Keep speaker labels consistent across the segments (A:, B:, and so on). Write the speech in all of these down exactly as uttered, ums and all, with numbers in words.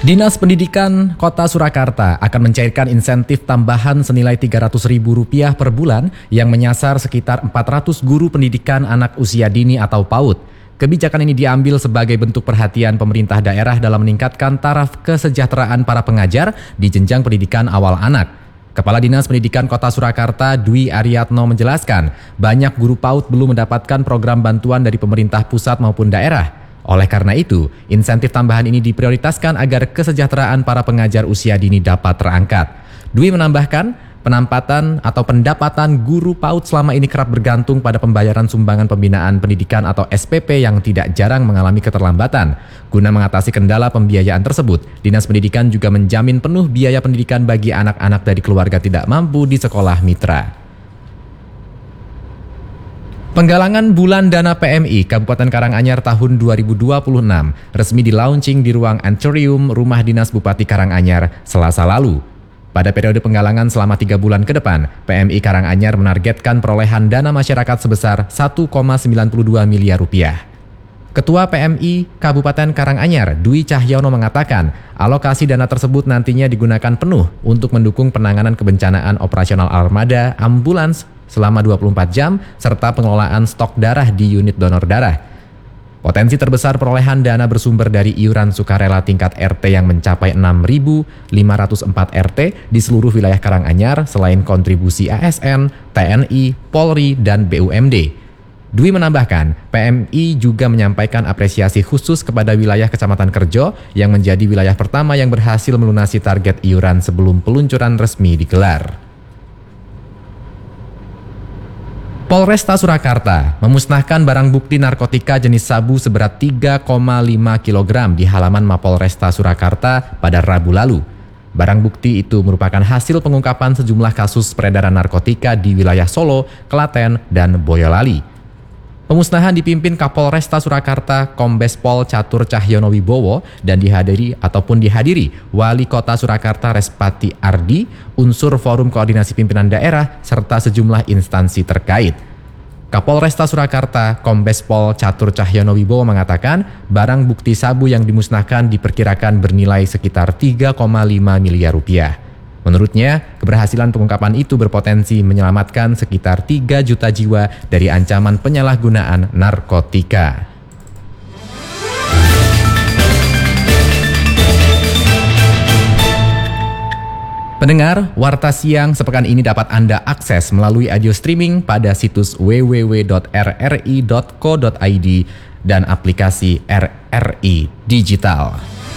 A: Dinas Pendidikan Kota Surakarta akan mencairkan insentif tambahan senilai tiga ratus ribu rupiah per bulan yang menyasar sekitar empat ratus guru pendidikan anak usia dini atau PAUD. Kebijakan ini diambil sebagai bentuk perhatian pemerintah daerah dalam meningkatkan taraf kesejahteraan para pengajar di jenjang pendidikan awal anak. Kepala Dinas Pendidikan Kota Surakarta Dwi Ariatno menjelaskan, banyak guru PAUD belum mendapatkan program bantuan dari pemerintah pusat maupun daerah. Oleh karena itu, insentif tambahan ini diprioritaskan agar kesejahteraan para pengajar usia dini dapat terangkat. Dwi menambahkan, penampatan atau pendapatan guru PAUD selama ini kerap bergantung pada pembayaran sumbangan pembinaan pendidikan atau S P P yang tidak jarang mengalami keterlambatan. Guna mengatasi kendala pembiayaan tersebut, Dinas Pendidikan juga menjamin penuh biaya pendidikan bagi anak-anak dari keluarga tidak mampu di sekolah mitra. Penggalangan Bulan Dana P M I Kabupaten Karanganyar tahun dua ribu dua puluh enam resmi di-launching di ruang Anthurium Rumah Dinas Bupati Karanganyar Selasa lalu. Pada periode penggalangan selama tiga bulan ke depan, P M I Karanganyar menargetkan perolehan dana masyarakat sebesar satu koma sembilan dua miliar rupiah. Ketua P M I Kabupaten Karanganyar, Dwi Cahyono mengatakan, alokasi dana tersebut nantinya digunakan penuh untuk mendukung penanganan kebencanaan operasional armada ambulans selama dua puluh empat jam, serta pengelolaan stok darah di unit donor darah. Potensi terbesar perolehan dana bersumber dari iuran sukarela tingkat R T yang mencapai enam ribu lima ratus empat R T di seluruh wilayah Karanganyar selain kontribusi A S N, T N I, Polri, dan B U M D. Dwi menambahkan, P M I juga menyampaikan apresiasi khusus kepada wilayah Kecamatan Kerjo yang menjadi wilayah pertama yang berhasil melunasi target iuran sebelum peluncuran resmi digelar. Polresta Surakarta memusnahkan barang bukti narkotika jenis sabu seberat tiga koma lima kilogram di halaman Mapolresta Surakarta pada Rabu lalu. Barang bukti itu merupakan hasil pengungkapan sejumlah kasus peredaran narkotika di wilayah Solo, Klaten, dan Boyolali. Pemusnahan dipimpin Kapolresta Surakarta Kombes Pol Catur Cahyono Wibowo dan dihadiri ataupun dihadiri Wali Kota Surakarta Respati Ardi, unsur Forum Koordinasi Pimpinan Daerah, serta sejumlah instansi terkait. Kapolresta Surakarta Kombes Pol Catur Cahyono Wibowo mengatakan barang bukti sabu yang dimusnahkan diperkirakan bernilai sekitar tiga koma lima miliar rupiah. Menurutnya, keberhasilan pengungkapan itu berpotensi menyelamatkan sekitar tiga juta jiwa dari ancaman penyalahgunaan narkotika. Pendengar, Warta Siang sepekan ini dapat Anda akses melalui audio streaming pada situs w w w dot r r i dot co dot i d dan aplikasi R R I Digital.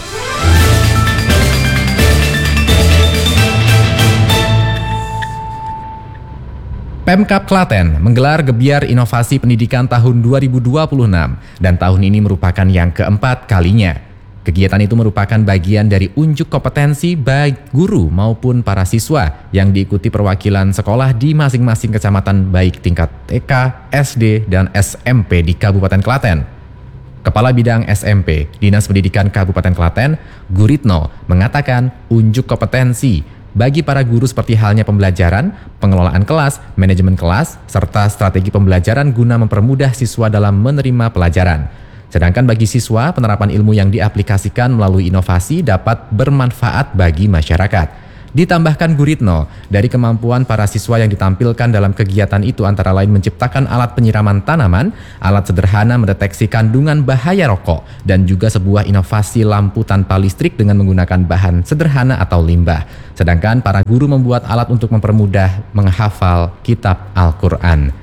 A: Pemkab Klaten menggelar Gebiar Inovasi Pendidikan tahun dua ribu dua puluh enam dan tahun ini merupakan yang keempat kalinya. Kegiatan itu merupakan bagian dari unjuk kompetensi baik guru maupun para siswa yang diikuti perwakilan sekolah di masing-masing kecamatan baik tingkat T K, S D, dan S M P di Kabupaten Klaten. Kepala Bidang S M P Dinas Pendidikan Kabupaten Klaten, Guritno, mengatakan unjuk kompetensi bagi para guru seperti halnya pembelajaran, pengelolaan kelas, manajemen kelas, serta strategi pembelajaran guna mempermudah siswa dalam menerima pelajaran. Sedangkan bagi siswa, penerapan ilmu yang diaplikasikan melalui inovasi dapat bermanfaat bagi masyarakat. Ditambahkan Guritno, dari kemampuan para siswa yang ditampilkan dalam kegiatan itu antara lain menciptakan alat penyiraman tanaman, alat sederhana mendeteksi kandungan bahaya rokok, dan juga sebuah inovasi lampu tanpa listrik dengan menggunakan bahan sederhana atau limbah. Sedangkan para guru membuat alat untuk mempermudah menghafal kitab Al-Quran.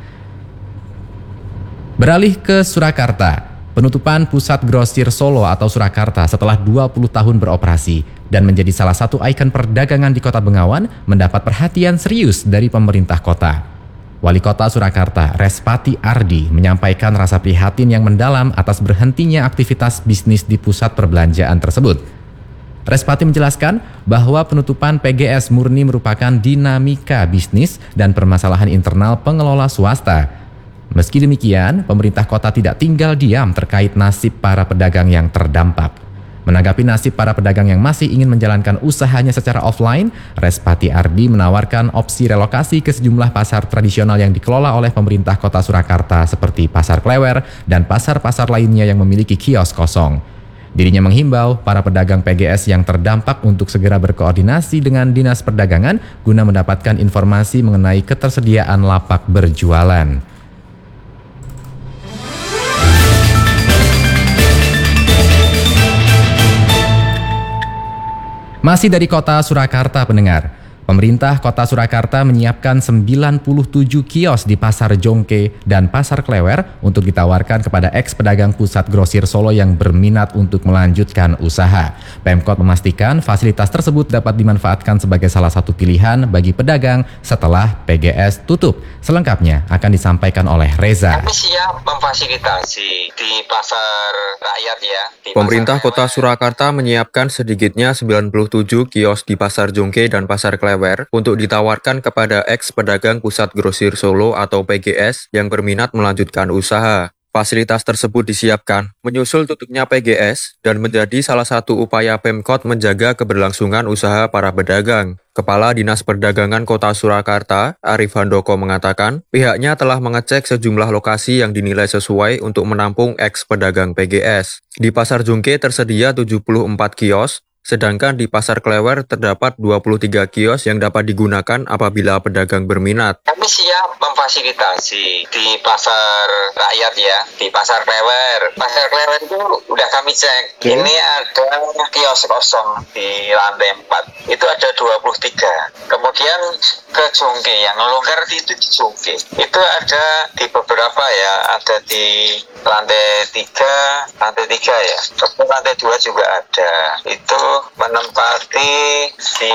A: Beralih ke Surakarta. Penutupan Pusat Grosir Solo atau Surakarta setelah dua puluh tahun beroperasi dan menjadi salah satu ikon perdagangan di Kota Bengawan mendapat perhatian serius dari pemerintah kota. Wali Kota Surakarta, Respati Ardi, menyampaikan rasa prihatin yang mendalam atas berhentinya aktivitas bisnis di pusat perbelanjaan tersebut. Respati menjelaskan bahwa penutupan P G S murni merupakan dinamika bisnis dan permasalahan internal pengelola swasta. Meski demikian, pemerintah kota tidak tinggal diam terkait nasib para pedagang yang terdampak. Menanggapi nasib para pedagang yang masih ingin menjalankan usahanya secara offline, Respati Ardi menawarkan opsi relokasi ke sejumlah pasar tradisional yang dikelola oleh pemerintah kota Surakarta seperti Pasar Klewer dan pasar-pasar lainnya yang memiliki kios kosong. Dirinya menghimbau para pedagang P G S yang terdampak untuk segera berkoordinasi dengan Dinas Perdagangan guna mendapatkan informasi mengenai ketersediaan lapak berjualan. Masih dari kota Surakarta, pendengar. Pemerintah Kota Surakarta menyiapkan sembilan puluh tujuh kios di Pasar Jongke dan Pasar Klewer untuk ditawarkan kepada eks-pedagang pusat grosir Solo yang berminat untuk melanjutkan usaha. Pemkot memastikan fasilitas tersebut dapat dimanfaatkan sebagai salah satu pilihan bagi pedagang setelah P G S tutup. Selengkapnya akan disampaikan oleh Reza.
B: Kami siap memfasilitasi di pasar rakyat ya. Di
C: Pemerintah
B: pasar
C: Kota Surakarta menyiapkan sedikitnya sembilan puluh tujuh kios di Pasar Jongke dan Pasar Klewer untuk ditawarkan kepada eks-pedagang pusat grosir Solo atau P G S yang berminat melanjutkan usaha. Fasilitas tersebut disiapkan menyusul tutupnya P G S dan menjadi salah satu upaya Pemkot menjaga keberlangsungan usaha para pedagang. Kepala Dinas Perdagangan Kota Surakarta, Arif Handoko mengatakan, pihaknya telah mengecek sejumlah lokasi yang dinilai sesuai untuk menampung eks-pedagang P G S. Di Pasar Jongke tersedia tujuh puluh empat kios, sedangkan di Pasar Klewer terdapat dua puluh tiga kios yang dapat digunakan apabila pedagang berminat.
B: Kami siap memfasilitasi di pasar rakyat ya, di Pasar Klewer. Pasar Klewer itu udah kami cek. Okay. Ini ada kios kosong di lantai empat. Itu ada dua puluh tiga. Kemudian ke Jongke, yang longgar itu di Jongke. Itu ada di beberapa ya, ada di lantai tiga, lantai tiga ya. Kemudian lantai dua juga ada. Itu menempati di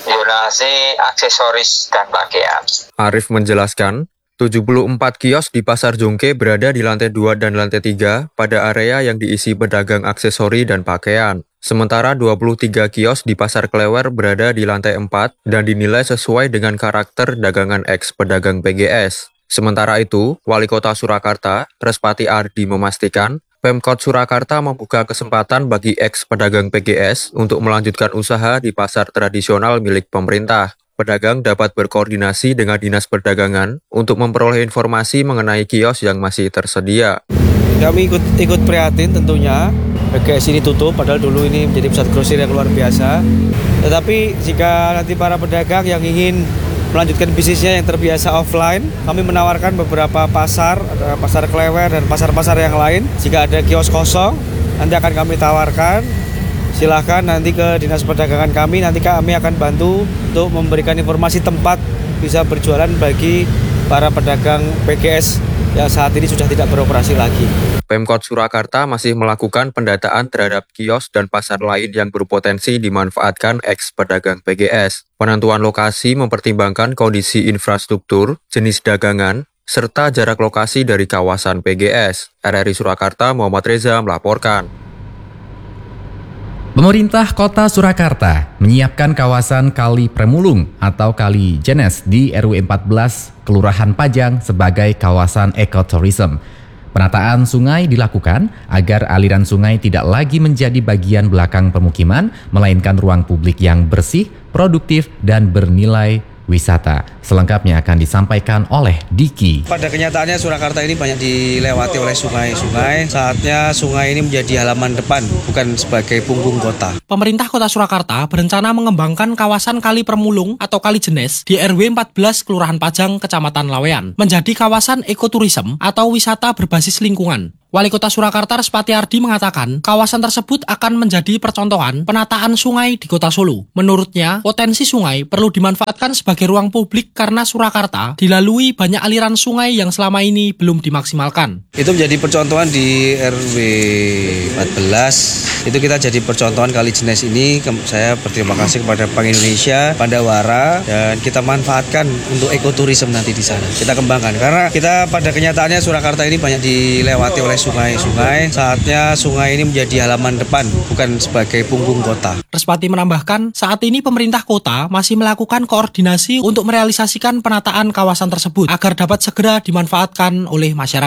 B: zonasi aksesoris dan pakaian.
C: Arif menjelaskan, tujuh puluh empat kios di Pasar Jongke berada di lantai dua dan lantai tiga pada area yang diisi pedagang aksesori dan pakaian. Sementara dua puluh tiga kios di Pasar Klewer berada di lantai empat dan dinilai sesuai dengan karakter dagangan eks-pedagang P G S. Sementara itu, Wali Kota Surakarta, Respati Ardi memastikan, Pemkot Surakarta membuka kesempatan bagi eks-pedagang P G S untuk melanjutkan usaha di pasar tradisional milik pemerintah. Pedagang dapat berkoordinasi dengan Dinas Perdagangan untuk memperoleh informasi mengenai kios yang masih tersedia.
D: Kami ikut ikut prihatin tentunya, P G S ini tutup, padahal dulu ini menjadi pusat grosir yang luar biasa. Tetapi jika nanti para pedagang yang ingin melanjutkan bisnisnya yang terbiasa offline, kami menawarkan beberapa pasar, ada Pasar Klewer dan pasar-pasar yang lain. Jika ada kios kosong, nanti akan kami tawarkan. Silahkan nanti ke Dinas Perdagangan kami, nanti kami akan bantu untuk memberikan informasi tempat bisa berjualan bagi para pedagang P G S yang saat ini sudah tidak beroperasi lagi.
C: Pemkot Surakarta masih melakukan pendataan terhadap kios dan pasar lain yang berpotensi dimanfaatkan eks-pedagang P G S. Penentuan lokasi mempertimbangkan kondisi infrastruktur, jenis dagangan, serta jarak lokasi dari kawasan P G S. R R I Surakarta, Muhammad Reza melaporkan.
A: Pemerintah Kota Surakarta menyiapkan kawasan Kali Premulung atau Kali Jenes di R W empat belas Kelurahan Pajang sebagai kawasan ekoturism. Penataan sungai dilakukan agar aliran sungai tidak lagi menjadi bagian belakang pemukiman, melainkan ruang publik yang bersih, produktif, dan bernilai wisata. Selengkapnya akan disampaikan oleh Diki.
D: Pada kenyataannya Surakarta ini banyak dilewati oleh sungai-sungai. Saatnya sungai ini menjadi halaman depan, bukan sebagai punggung kota.
E: Pemerintah Kota Surakarta berencana mengembangkan kawasan Kali Premulung atau Kali Jenes di R W empat belas Kelurahan Pajang, Kecamatan Lawean, menjadi kawasan ekoturism atau wisata berbasis lingkungan. Wali Kota Surakarta Respati Ardi mengatakan, kawasan tersebut akan menjadi percontohan penataan sungai di Kota Solo. Menurutnya, potensi sungai perlu dimanfaatkan sebagai ruang publik karena Surakarta dilalui banyak aliran sungai yang selama ini belum dimaksimalkan.
D: Itu menjadi percontohan di R W empat belas. Itu kita jadi percontohan Kali Jenes ini. Saya berterima kasih kepada Bank Indonesia, Pandawara, dan kita manfaatkan untuk ekoturism nanti di sana. Kita kembangkan karena kita pada kenyataannya Surakarta ini banyak dilewati oleh sungai-sungai. Saatnya sungai ini menjadi halaman depan, bukan sebagai punggung kota.
E: Respati menambahkan, saat ini pemerintah kota masih melakukan koordinasi untuk merealisasikan penataan kawasan tersebut agar dapat segera dimanfaatkan oleh masyarakat.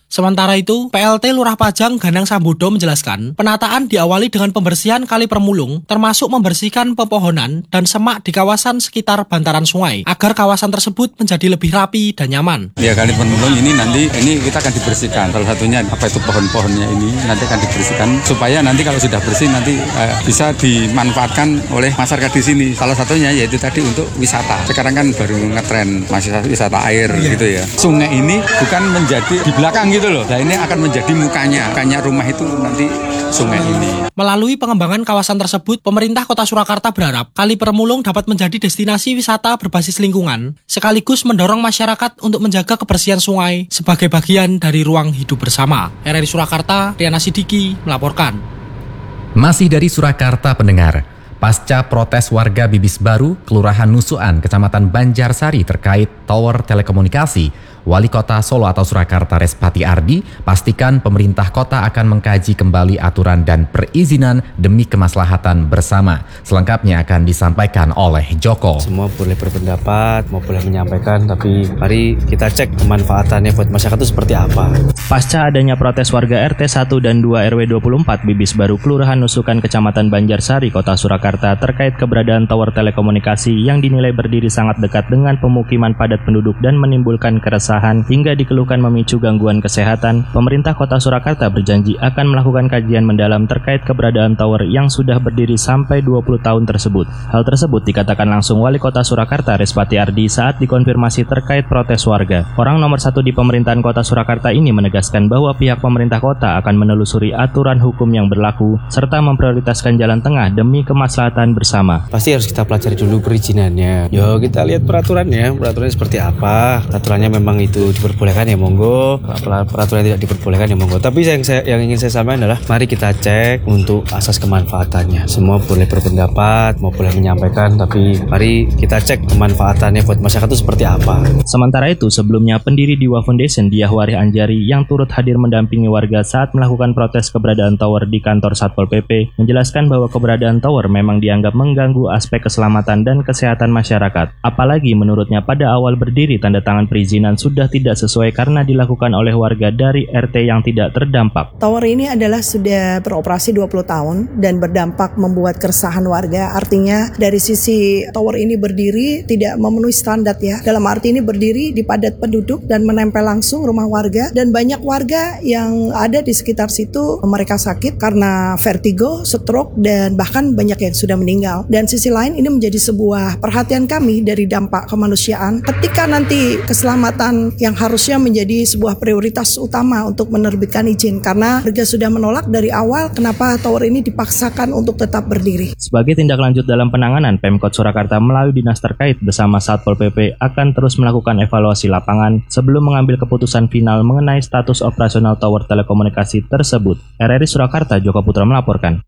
E: Sementara itu, P L T Lurah Pajang Ganang Sambodo menjelaskan, penataan diawali dengan pembersihan kali Permulung, termasuk membersihkan pepohonan dan semak di kawasan sekitar bantaran sungai, agar kawasan tersebut menjadi lebih rapi dan nyaman.
F: Ya, kali Permulung ini nanti ini kita akan dibersihkan. Salah satunya apa itu pohon-pohonnya ini nanti akan dibersihkan supaya nanti kalau sudah bersih nanti eh, bisa dimanfaatkan oleh masyarakat di sini. Salah satunya yaitu tadi untuk wisata. Sekarang kan baru ngetren masih wisata air iya. gitu ya. Sungai ini bukan menjadi di belakang gitu loh. Nah, ini akan menjadi mukanya, mukanya rumah itu nanti sungai ini.
E: Melalui pengembangan kawasan tersebut, pemerintah Kota Surakarta berharap Kali Permulung dapat menjadi destinasi wisata berbasis lingkungan, sekaligus mendorong masyarakat untuk menjaga kebersihan sungai sebagai bagian dari ruang hidup bersama. R R I Surakarta, Riana Sidiki melaporkan.
A: Masih dari Surakarta, pendengar. Pasca protes warga Bibis Baru, Kelurahan Nusuan, Kecamatan Banjarsari terkait tower telekomunikasi, Wali Kota Solo atau Surakarta Respati Ardi pastikan pemerintah kota akan mengkaji kembali aturan dan perizinan demi kemaslahatan bersama. Selengkapnya akan disampaikan oleh Joko.
D: Semua boleh berpendapat, mau boleh menyampaikan, tapi mari kita cek kemanfaatannya buat masyarakat itu seperti apa.
G: Pasca adanya protes warga R T satu dan dua R W dua puluh empat Bibis Baru Kelurahan Nusukan Kecamatan Banjarsari Kota Surakarta terkait keberadaan tower telekomunikasi yang dinilai berdiri sangat dekat dengan pemukiman padat penduduk dan menimbulkan keresahan hingga dikeluhkan memicu gangguan kesehatan, pemerintah Kota Surakarta berjanji akan melakukan kajian mendalam terkait keberadaan tower yang sudah berdiri sampai dua puluh tahun tersebut. Hal tersebut dikatakan langsung Wali Kota Surakarta Respati Ardi saat dikonfirmasi terkait protes warga. Orang nomor satu di pemerintahan Kota Surakarta ini menegaskan bahwa pihak pemerintah kota akan menelusuri aturan hukum yang berlaku serta memprioritaskan jalan tengah demi kemaslahatan bersama.
D: Pasti harus kita pelajari dulu perizinannya. Yo, kita lihat peraturannya, peraturannya seperti apa. Peraturannya memang itu diperbolehkan ya monggo, peraturan tidak diperbolehkan ya monggo. Tapi yang saya yang ingin saya sampaikan adalah mari kita cek untuk asas kemanfaatannya. Semua boleh berpendapat, mau boleh menyampaikan, tapi mari kita cek kemanfaatannya buat masyarakat itu seperti apa.
G: Sementara itu, sebelumnya pendiri Diwa Foundation Diahwari Anjari yang turut hadir mendampingi warga saat melakukan protes keberadaan tower di kantor Satpol P P menjelaskan bahwa keberadaan tower memang dianggap mengganggu aspek keselamatan dan kesehatan masyarakat. Apalagi menurutnya pada awal berdiri tanda tangan perizinan sudah tidak sesuai karena dilakukan oleh warga dari R T yang tidak terdampak.
H: Tower ini adalah sudah beroperasi dua puluh tahun dan berdampak membuat keresahan warga. Artinya dari sisi tower ini berdiri tidak memenuhi standar ya. Dalam arti ini berdiri di padat penduduk dan menempel langsung rumah warga, dan banyak warga yang ada di sekitar situ mereka sakit karena vertigo, stroke, dan bahkan banyak yang sudah meninggal. Dan sisi lain ini menjadi sebuah perhatian kami dari dampak kemanusiaan ketika nanti keselamatan yang harusnya menjadi sebuah prioritas utama untuk menerbitkan izin, karena warga sudah menolak dari awal kenapa tower ini dipaksakan untuk tetap berdiri.
G: Sebagai tindak lanjut dalam penanganan, Pemkot Surakarta melalui dinas terkait bersama Satpol P P akan terus melakukan evaluasi lapangan sebelum mengambil keputusan final mengenai status operasional tower telekomunikasi tersebut. R R I Surakarta, Joko Putra melaporkan.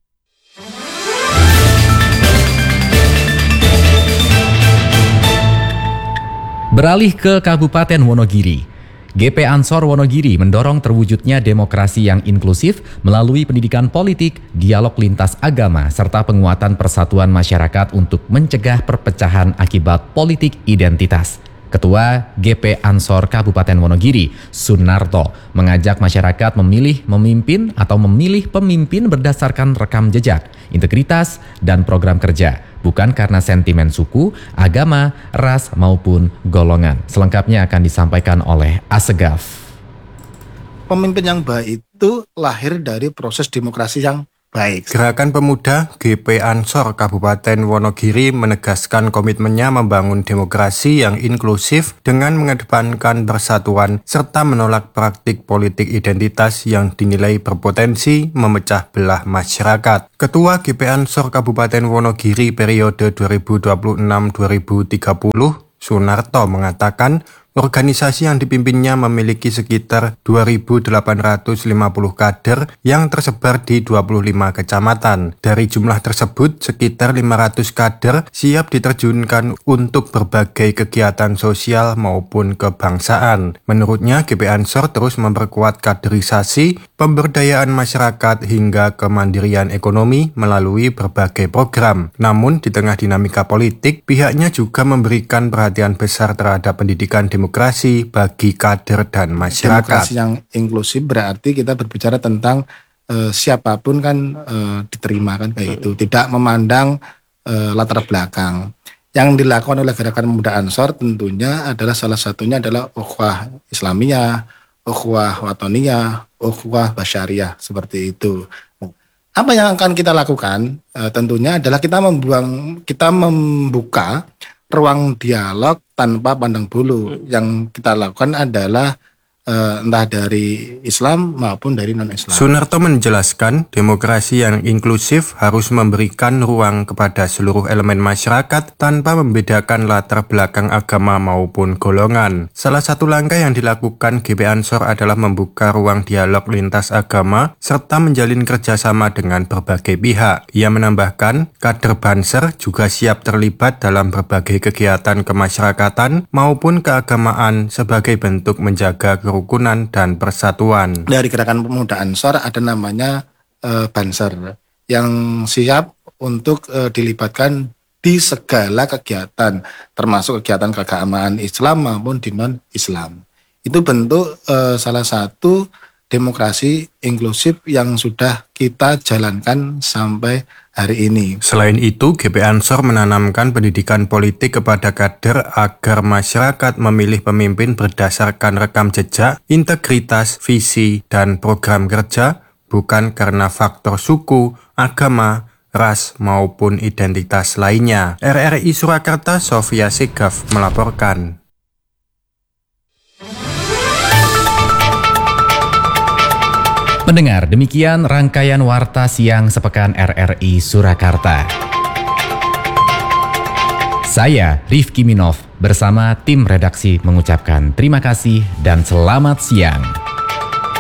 A: Beralih ke Kabupaten Wonogiri, G P Ansor Wonogiri mendorong terwujudnya demokrasi yang inklusif melalui pendidikan politik, dialog lintas agama, serta penguatan persatuan masyarakat untuk mencegah perpecahan akibat politik identitas. Ketua G P Ansor Kabupaten Wonogiri, Sunarto, mengajak masyarakat memilih memimpin atau memilih pemimpin berdasarkan rekam jejak, integritas, dan program kerja, bukan karena sentimen suku, agama, ras, maupun golongan. Selengkapnya akan disampaikan oleh Asegaf.
I: Pemimpin yang baik itu lahir dari proses demokrasi yang baik.
J: Gerakan Pemuda G P Ansor Kabupaten Wonogiri menegaskan komitmennya membangun demokrasi yang inklusif dengan mengedepankan persatuan serta menolak praktik politik identitas yang dinilai berpotensi memecah belah masyarakat. Ketua G P Ansor Kabupaten Wonogiri periode dua ribu dua puluh enam sampai dua ribu tiga puluh, Sunarto mengatakan organisasi yang dipimpinnya memiliki sekitar dua ribu delapan ratus lima puluh kader yang tersebar di dua puluh lima kecamatan. Dari jumlah tersebut, sekitar lima ratus kader siap diterjunkan untuk berbagai kegiatan sosial maupun kebangsaan. Menurutnya, G P Ansor terus memperkuat kaderisasi, pemberdayaan masyarakat hingga kemandirian ekonomi melalui berbagai program. Namun, di tengah dinamika politik, pihaknya juga memberikan perhatian besar terhadap pendidikan demokrasi demokrasi bagi kader dan masyarakat.
I: Demokrasi yang inklusif berarti kita berbicara tentang eh, siapapun kan eh, diterima kan kayak itu, tidak memandang eh, latar belakang. Yang dilakukan oleh Gerakan Pemuda Ansor tentunya adalah salah satunya adalah ukhuwah Islamiyah, ukhuwah Watoniyah, ukhuwah Basyariyah, seperti itu. Apa yang akan kita lakukan e, tentunya adalah kita membuang, kita membuka ruang dialog tanpa pandang bulu. Yang kita lakukan adalah e, entah dari Islam maupun dari non-Islam.
J: Sunarto menjelaskan demokrasi yang inklusif harus memberikan ruang kepada seluruh elemen masyarakat tanpa membedakan latar belakang agama maupun golongan. Salah satu langkah yang dilakukan G P Ansor adalah membuka ruang dialog lintas agama serta menjalin kerjasama dengan berbagai pihak. Ia menambahkan, kader Banser juga siap terlibat dalam berbagai kegiatan kemasyarakatan maupun keagamaan sebagai bentuk menjaga kerukunan dan persatuan.
I: Dari Gerakan Pemuda Ansor ada namanya e, Banser yang siap untuk e, dilibatkan di segala kegiatan, termasuk kegiatan keagamaan Islam maupun di non-Islam. Itu bentuk e, salah satu demokrasi inklusif yang sudah kita jalankan sampai hari ini.
J: Selain itu, G P Ansor menanamkan pendidikan politik kepada kader agar masyarakat memilih pemimpin berdasarkan rekam jejak, integritas, visi, dan program kerja, bukan karena faktor suku, agama, ras, maupun identitas lainnya. R R I Surakarta, Sofia Segaf melaporkan.
A: Pendengar, demikian rangkaian Warta Siang Sepekan R R I Surakarta. Saya Rifki Minov bersama tim redaksi mengucapkan terima kasih dan selamat siang.